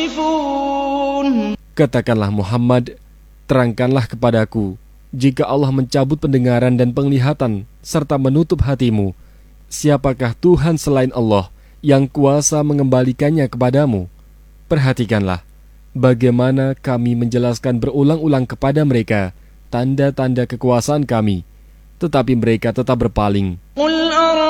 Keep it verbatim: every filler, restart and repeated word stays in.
Katakanlah Muhammad, terangkanlah kepadaku, jika Allah mencabut pendengaran dan penglihatan serta menutup hatimu, siapakah Tuhan selain Allah yang kuasa mengembalikannya kepadamu? Perhatikanlah bagaimana kami menjelaskan berulang-ulang kepada mereka tanda-tanda kekuasaan kami, tetapi mereka tetap berpaling.